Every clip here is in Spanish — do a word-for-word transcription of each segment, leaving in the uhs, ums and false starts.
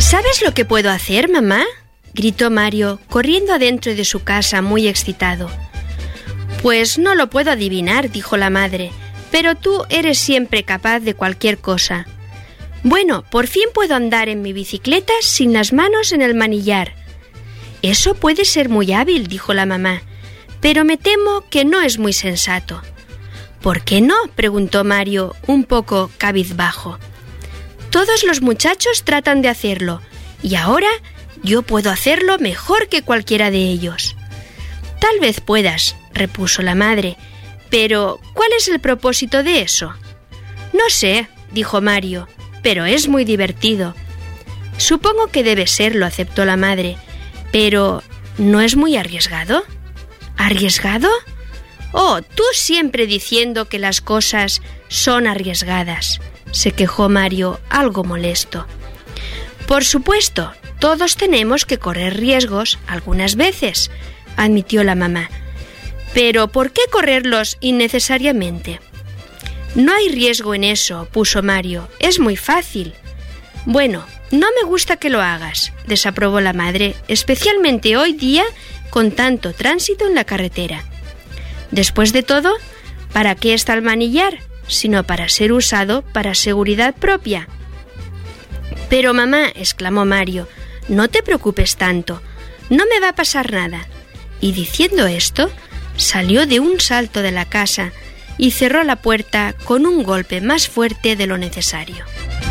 ¿Sabes lo que puedo hacer, mamá?, gritó Mario, corriendo adentro de su casa muy excitado. Pues no lo puedo adivinar, dijo la madre, pero tú eres siempre capaz de cualquier cosa. Bueno, por fin puedo andar en mi bicicleta sin las manos en el manillar. Eso puede ser muy hábil, dijo la mamá, pero me temo que no es muy sensato. ¿Por qué no?, preguntó Mario, un poco cabizbajo. Todos los muchachos tratan de hacerlo, y ahora yo puedo hacerlo mejor que cualquiera de ellos. Tal vez puedas, repuso la madre, pero ¿cuál es el propósito de eso? No sé, dijo Mario, pero es muy divertido. Supongo que debe serlo, aceptó la madre, pero ¿no es muy arriesgado? ¿Arriesgado? Oh, tú siempre diciendo que las cosas son arriesgadas, se quejó Mario, algo molesto. Por supuesto, todos tenemos que correr riesgos algunas veces, admitió la mamá. Pero ¿por qué correrlos innecesariamente? No hay riesgo en eso, puso Mario, es muy fácil. Bueno, no me gusta que lo hagas, desaprobó la madre, especialmente hoy día con tanto tránsito en la carretera. Después de todo, ¿para qué está el manillar? Sino para ser usado para seguridad propia. Pero mamá, exclamó Mario, no te preocupes tanto, no me va a pasar nada. Y diciendo esto, salió de un salto de la casa y cerró la puerta con un golpe más fuerte de lo necesario.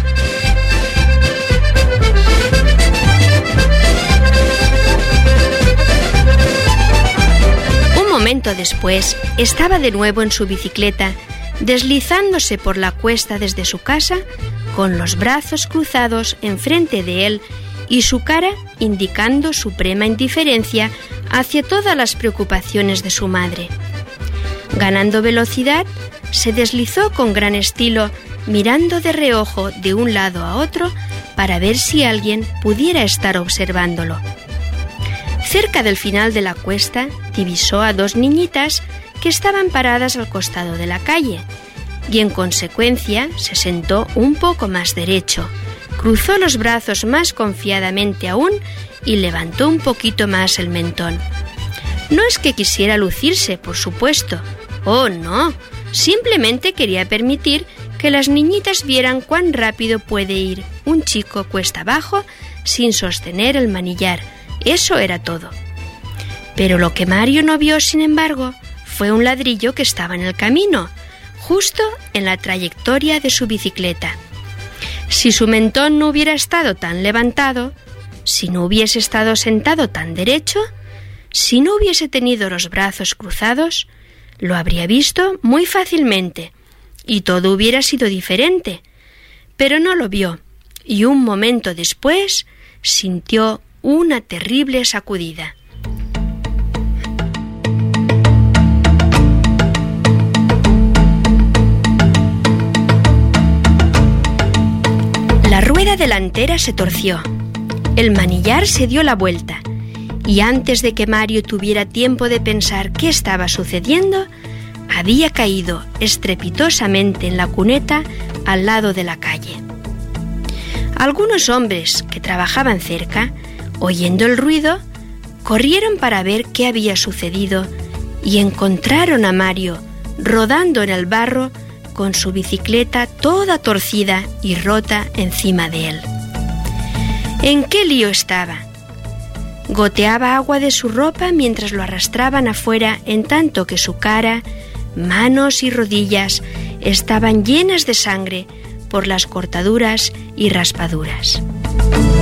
Un momento después, estaba de nuevo en su bicicleta, deslizándose por la cuesta desde su casa, con los brazos cruzados enfrente de él y su cara indicando suprema indiferencia hacia todas las preocupaciones de su madre. Ganando velocidad, se deslizó con gran estilo, mirando de reojo de un lado a otro para ver si alguien pudiera estar observándolo. Cerca del final de la cuesta, divisó a dos niñitas que estaban paradas al costado de la calle, y en consecuencia se sentó un poco más derecho, cruzó los brazos más confiadamente aún y levantó un poquito más el mentón. No es que quisiera lucirse, por supuesto. Oh, no, simplemente quería permitir que las niñitas vieran cuán rápido puede ir un chico cuesta abajo sin sostener el manillar. Eso era todo. Pero lo que Mario no vio, sin embargo, fue un ladrillo que estaba en el camino, justo en la trayectoria de su bicicleta. Si su mentón no hubiera estado tan levantado, si no hubiese estado sentado tan derecho, si no hubiese tenido los brazos cruzados, lo habría visto muy fácilmente y todo hubiera sido diferente. Pero no lo vio y un momento después sintió una terrible sacudida. La rueda delantera se torció, el manillar se dio la vuelta y antes de que Mario tuviera tiempo de pensar qué estaba sucediendo, había caído estrepitosamente en la cuneta al lado de la calle. Algunos hombres que trabajaban cerca, oyendo el ruido, corrieron para ver qué había sucedido y encontraron a Mario rodando en el barro con su bicicleta toda torcida y rota encima de él. ¿En qué lío estaba? Goteaba agua de su ropa mientras lo arrastraban afuera, en tanto que su cara, manos y rodillas estaban llenas de sangre por las cortaduras y raspaduras.